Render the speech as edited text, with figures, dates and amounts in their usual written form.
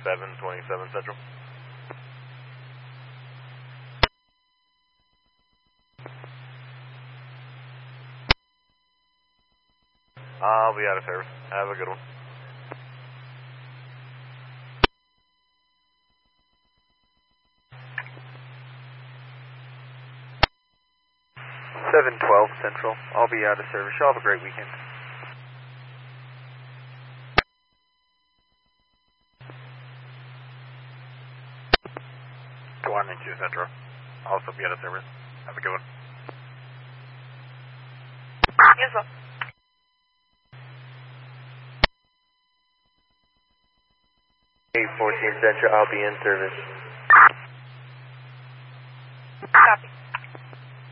727 Central. I'll be out of service. Have a good one. Central. I'll be out of service. Y'all have a great weekend. 2 Central. Also be out of service. Have a good one. Yes, sir. 814 Central, I'll be in service.